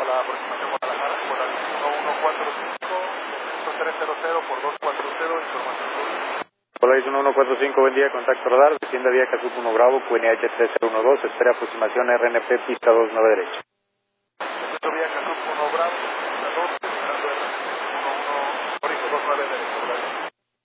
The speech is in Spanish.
para la aproximación Guadalajara, por la 1145, 300 por 240, información sur. Polaris 1145, buen día, contacto radar, desciende vía Casup 1 Bravo, QNH 3012, espera aproximación RNP, pista 29 derecha. Desciendo vía Casup 1 Bravo, pista 2, esperando 11, 29 derecha.